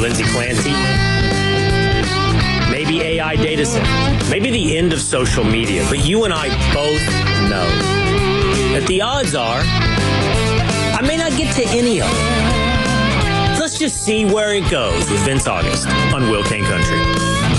Lindsay Clancy. Maybe AI data centers. Maybe the end of social media. But you and I both know that the odds are I may not get to any of them. Let's just see where it goes with Vince August on Will Kane Country.